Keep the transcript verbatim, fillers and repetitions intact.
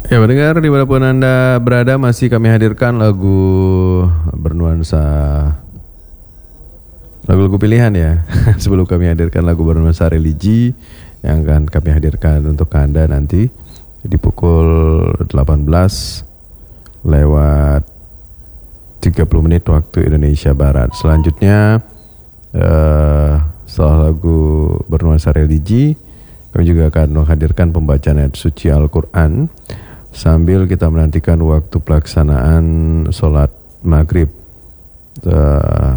Ya mendengar dimanapun Anda berada, masih kami hadirkan lagu bernuansa, lagu-lagu pilihan ya. Sebelum kami hadirkan lagu bernuansa religi yang akan kami hadirkan untuk Anda nanti di pukul delapan belas lewat tiga puluh menit waktu Indonesia Barat. Selanjutnya uh, setelah lagu bernuansa religi, kami juga akan menghadirkan pembacaan ayat suci Al-Quran sambil kita menantikan waktu pelaksanaan sholat maghrib. Uh,